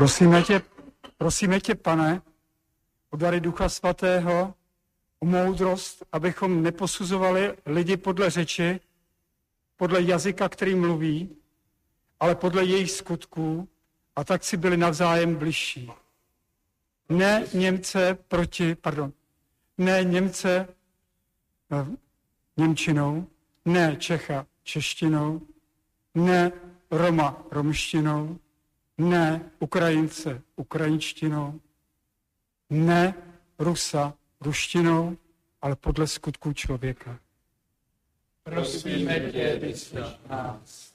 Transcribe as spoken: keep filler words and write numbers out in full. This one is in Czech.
Prosíme tě, prosíme tě, Pane, o dary Ducha Svatého, o moudrost, abychom neposuzovali lidi podle řeči, podle jazyka, který mluví, ale podle jejich skutků, a tak si byli navzájem bližší. Ne Němce proti, pardon, ne Němce eh, Němčinou, ne Čecha češtinou, ne Roma romštinou, ne Ukrajince ukrajinštinou, ne Rusa ruštinou, ale podle skutků člověka. Prosíme tě, vyslyš nás.